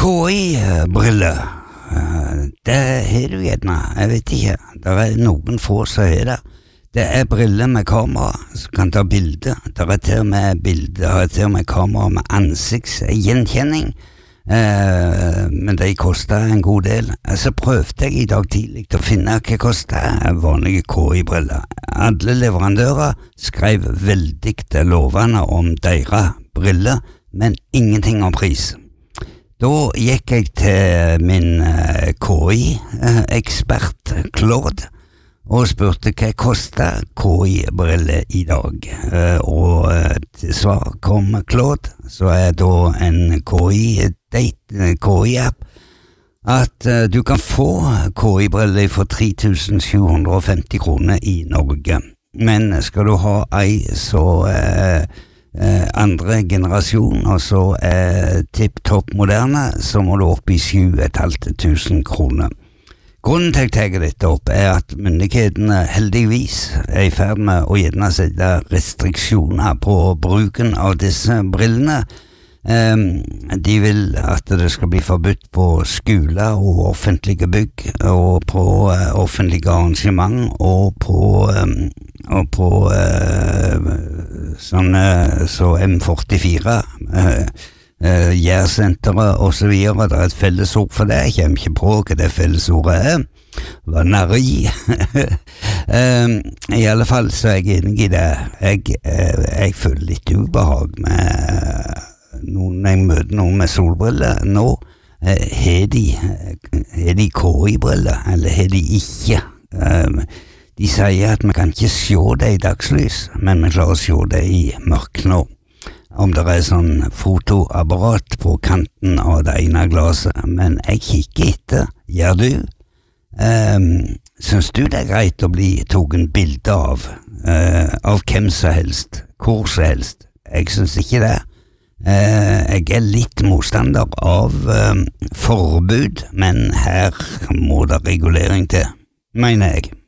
KI-briller, det har du gjerne, jeg vet ikke, det noen få som har det. Det briller med kamera som kan ta bilder, det til og med bilder, til og med kamera med ansiktsgjenkjenning, men de koster en god del. Så prøvde jeg i dag tidlig å finne hva koster vanlige KI-briller. Alle leverandører skrev veldig lovende om deres briller, men ingenting om pris. Da gikk jeg til min KI-ekspert Claude og spurte hva koster KI-briller i dag. Og til svar kom Claude, så da en KI-app, at du kan få KI-briller for 3.750 kroner i Norge. Men skal du ha ei så andre generasjon, og så tipp-topp moderne, så må du opp i 7.500 kroner. Grunnen til jeg tar dette opp at myndighetene heldigvis i ferd med å gjerne sette restriksjoner på bruken av disse brillene. De vil at det skal bli forbudt på skoler og offentlige bygg, og på offentlige arrangement, og på sånne så M44 Gjærsenteret og så videre. Det et fellesord for det, jeg kommer ikke på hva det fellesordet vanari. I alle fall så jeg enig i det. Jeg føler litt ubehag med når jeg møter noen med solbriller. Nå har de KI-briller, eller har de ikke? De sier at vi kan ikke se det i dagslys, men vi klarer å se det i mørk nå. Om det sånn fotoapparat på kanten av det ene glaset, men jeg kikker etter. Gjør du? Synes du det greit å bli tagen bilde av hvem som helst, hvor som helst? Jeg synes ikke det. Jeg litt motstander av forbud, men her må det regulering til, mener jeg.